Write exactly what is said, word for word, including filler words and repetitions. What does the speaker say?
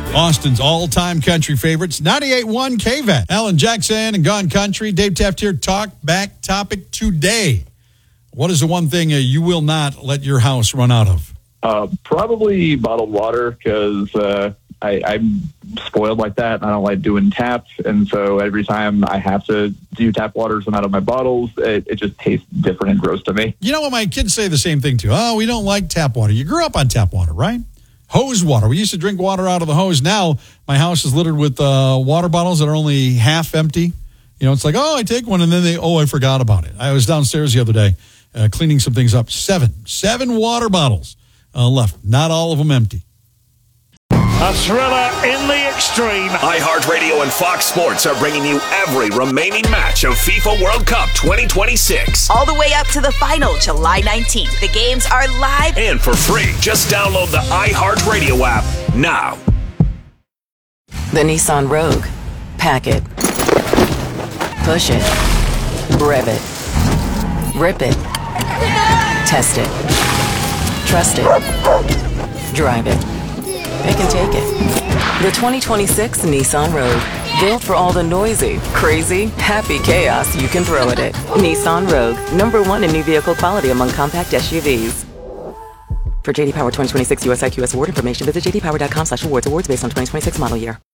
Austin's all-time country favorites, ninety-eight point one K V A T. Alan Jackson and Gone Country. Dave Taft here. Talk back topic today. What is the one thing uh, you will not let your house run out of? Uh, probably bottled water, because uh, I'm spoiled like that. I don't like doing taps, and so every time I have to do tap water from out of my bottles, it, it just tastes different and gross to me. You know what? My kids say the same thing, too. Oh, we don't like tap water. You grew up on tap water, right? Hose water. We used to drink water out of the hose. Now my house is littered with uh, water bottles that are only half empty. You know, it's like, oh, I take one, and then they, oh, I forgot about it. I was downstairs the other day uh, cleaning some things up. Seven. Seven water bottles uh, left. Not all of them empty. A thriller in the extreme. iHeartRadio and Fox Sports are bringing you every remaining match of FIFA World Cup twenty twenty-six. All the way up to the final, July nineteenth. The games are live and for free. Just download the iHeartRadio app now. The Nissan Rogue. Pack it. Push it. Rev it. Rip it. Test it. Trust it. Drive it. They can take it. The twenty twenty-six Nissan Rogue. Built for all the noisy, crazy, happy chaos you can throw at it. Nissan Rogue. Number one in new vehicle quality among compact S U Vs. For J D Power twenty twenty-six U S I Q S award information, visit j d power dot com slash awards. Awards based on twenty twenty-six model year.